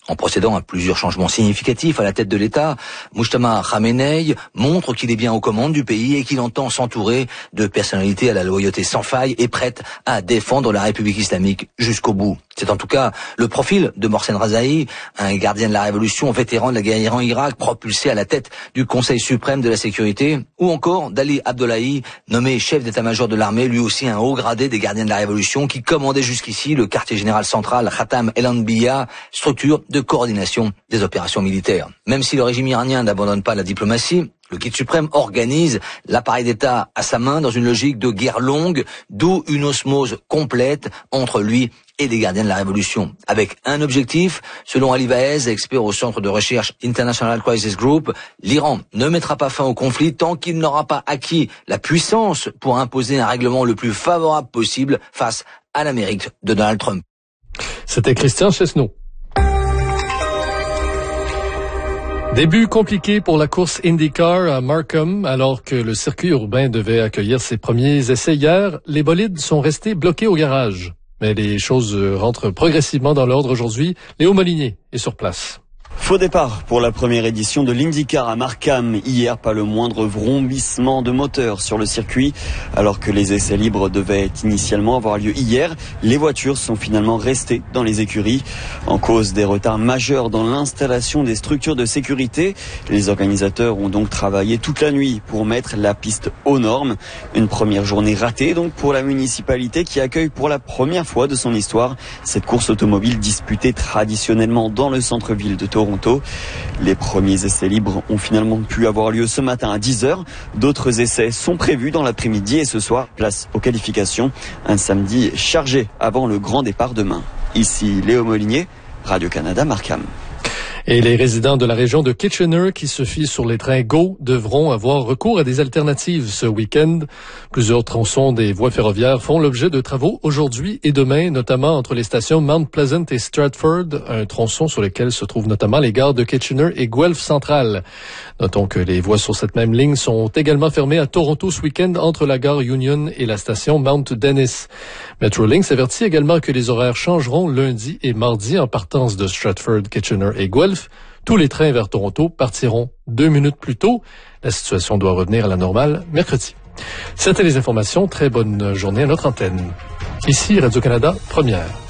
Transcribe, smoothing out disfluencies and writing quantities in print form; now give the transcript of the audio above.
En procédant à plusieurs changements significatifs à la tête de l'État, Mujtaba Khamenei montre qu'il est bien aux commandes du pays et qu'il entend s'entourer de personnalités à la loyauté sans faille et prêtes à défendre la République islamique jusqu'au bout. C'est en tout cas le profil de Mohsen Rezaei, un gardien de la révolution, vétéran de la guerre Iran-Irak, propulsé à la tête du Conseil suprême de la sécurité, ou encore d'Ali Abdollahi, nommé chef d'état-major de l'armée, lui aussi un haut gradé des gardiens de la révolution, qui commandait jusqu'ici le quartier général central Khatam el-Anbiya, structure de coordination des opérations militaires. Même si le régime iranien n'abandonne pas la diplomatie, le guide suprême organise l'appareil d'État à sa main dans une logique de guerre longue, d'où une osmose complète entre lui et les gardiens de la révolution. Avec un objectif, selon Ali Vaez, expert au centre de recherche International Crisis Group, l'Iran ne mettra pas fin au conflit tant qu'il n'aura pas acquis la puissance pour imposer un règlement le plus favorable possible face à l'Amérique de Donald Trump. C'était Christian Chesneau. Début compliqué pour la course IndyCar à Markham, alors que le circuit urbain devait accueillir ses premiers essais hier. Les bolides sont restés bloqués au garage. Mais les choses rentrent progressivement dans l'ordre aujourd'hui. Léo Molinier est sur place. Faux départ pour la première édition de l'IndyCar à Markham. Hier, pas le moindre vrombissement de moteur sur le circuit. Alors que les essais libres devaient initialement avoir lieu hier, les voitures sont finalement restées dans les écuries. En cause des retards majeurs dans l'installation des structures de sécurité, les organisateurs ont donc travaillé toute la nuit pour mettre la piste aux normes. Une première journée ratée donc pour la municipalité qui accueille pour la première fois de son histoire cette course automobile disputée traditionnellement dans le centre-ville de Toronto. Les premiers essais libres ont finalement pu avoir lieu ce matin à 10h. D'autres essais sont prévus dans l'après-midi et ce soir, place aux qualifications. Un samedi chargé avant le grand départ demain. Ici Léo Molinier, Radio-Canada, Markham. Et les résidents de la région de Kitchener qui se fient sur les trains GO devront avoir recours à des alternatives ce week-end. Plusieurs tronçons des voies ferroviaires font l'objet de travaux aujourd'hui et demain, notamment entre les stations Mount Pleasant et Stratford, un tronçon sur lequel se trouvent notamment les gares de Kitchener et Guelph Central. Notons que les voies sur cette même ligne sont également fermées à Toronto ce week-end entre la gare Union et la station Mount Dennis. Metrolinx avertit également que les horaires changeront lundi et mardi en partance de Stratford, Kitchener et Guelph. Tous les trains vers Toronto partiront 2 minutes plus tôt. La situation doit revenir à la normale mercredi. C'était les informations. Très bonne journée à notre antenne. Ici Radio-Canada, première.